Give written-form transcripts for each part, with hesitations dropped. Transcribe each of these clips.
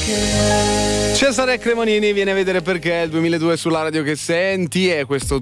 Cesare Cremonini viene a vedere perché è il 2002 sulla radio che senti, e questo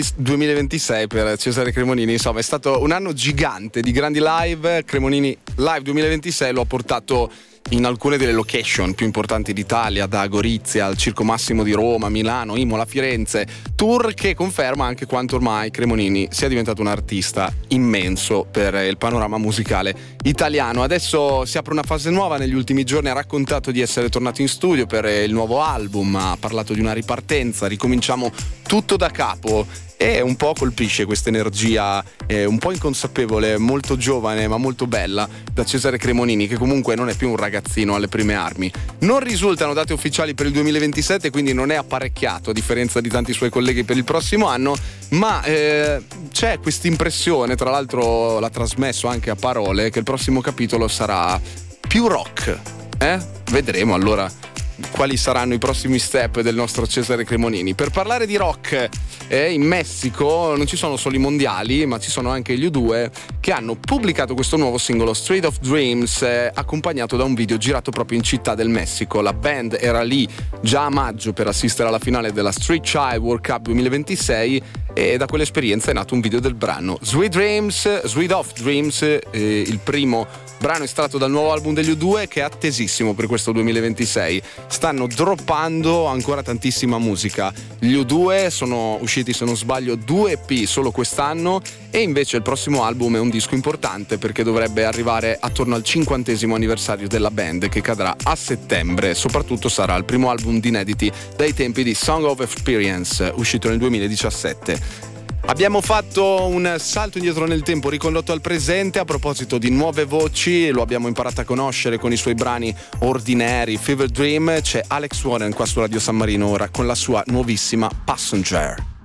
2026 per Cesare Cremonini insomma è stato un anno gigante di grandi live. Cremonini Live 2026 lo ha portato in alcune delle location più importanti d'Italia, da Gorizia al Circo Massimo di Roma, Milano, Imola, Firenze, tour che conferma anche quanto ormai Cremonini sia diventato un artista immenso per il panorama musicale italiano. Adesso si apre una fase nuova, negli ultimi giorni ha raccontato di essere tornato in studio per il nuovo album, ha parlato di una ripartenza, ricominciamo tutto da capo. E un po' colpisce questa energia un po' inconsapevole, molto giovane ma molto bella da Cesare Cremonini, che comunque non è più un ragazzino alle prime armi. Non risultano date ufficiali per il 2027, quindi non è apparecchiato a differenza di tanti suoi colleghi per il prossimo anno, ma c'è questa impressione, tra l'altro l'ha trasmesso anche a parole, che il prossimo capitolo sarà più rock. Vedremo allora quali saranno i prossimi step del nostro Cesare Cremonini. Per parlare di rock, in Messico non ci sono solo i mondiali, ma ci sono anche gli U2 che hanno pubblicato questo nuovo singolo Street of Dreams, accompagnato da un video girato proprio in Città del Messico. La band era lì già a maggio per assistere alla finale della Street Child World Cup 2026 e da quell'esperienza è nato un video del brano Sweet of Dreams, il primo brano estratto dal nuovo album degli U2 che è attesissimo per questo 2026. Stanno droppando ancora tantissima musica. Gli U2 sono usciti, se non sbaglio, 2 EP solo quest'anno, e invece il prossimo album è un disco importante perché dovrebbe arrivare attorno al 50° anniversario della band, che cadrà a settembre. Soprattutto sarà il primo album di inediti dai tempi di Song of Experience, uscito nel 2017. Abbiamo fatto un salto indietro nel tempo, ricondotto al presente. A proposito di nuove voci, lo abbiamo imparato a conoscere con i suoi brani Ordinary, Fever Dream. C'è Alex Warren qua su Radio San Marino ora con la sua nuovissima Passenger.